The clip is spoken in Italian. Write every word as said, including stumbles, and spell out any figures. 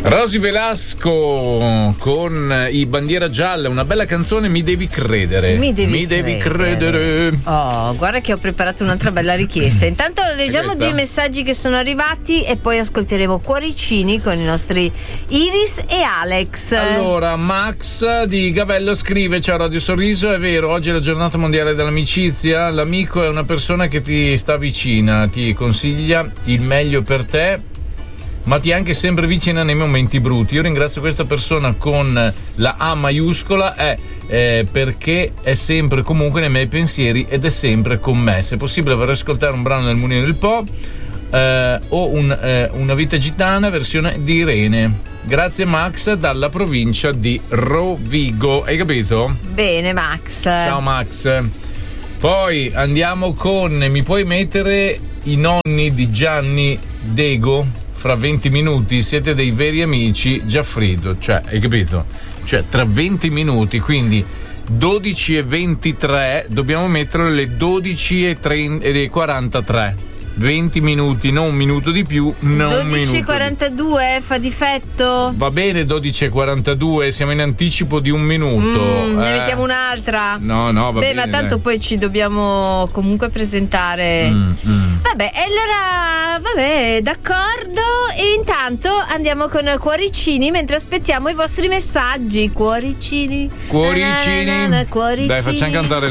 Rosy Velasco con i Bandiera Gialla, una bella canzone, Mi devi credere. Mi devi, Mi devi credere. credere. Oh, guarda che ho preparato un'altra bella richiesta. Intanto leggiamo dei messaggi che sono arrivati e poi ascolteremo Cuoricini con i nostri Iris e Alex. Allora, Max di Gavello scrive: ciao Radio Sorriso, è vero, oggi è la giornata mondiale dell'amicizia. L'amico è una persona che ti sta vicina, ti consiglia il meglio per te, ma ti è anche sempre vicina nei momenti brutti. Io ringrazio questa persona con la A maiuscola eh, eh, perché è sempre comunque nei miei pensieri ed è sempre con me. Se possibile vorrei ascoltare un brano del Mulino del Po eh, o un, eh, Una vita gitana versione di Irene. Grazie Max dalla provincia di Rovigo. Hai capito? Bene Max. Ciao Max. Poi andiamo con Mi puoi mettere i nonni di Gianni Dego? Fra venti minuti siete dei veri amici, Giaffrido. Cioè, hai capito? Cioè, tra venti minuti, quindi dodici e ventitré, dobbiamo mettere le dodici e quarantatré. venti minuti, non un minuto di più, non un minuto. dodici e quarantadue fa difetto? Va bene, dodici e quarantadue, siamo in anticipo di un minuto. Mm, ne eh. mettiamo un'altra? No, no, va Beh, bene. ma tanto dai. poi ci dobbiamo comunque presentare. Mm, mm. Vabbè, e allora, vabbè, d'accordo. E intanto andiamo con Cuoricini mentre aspettiamo i vostri messaggi. Cuoricini. Cuoricini. Na, na, na, na, cuoricini. Dai, facciamo cantare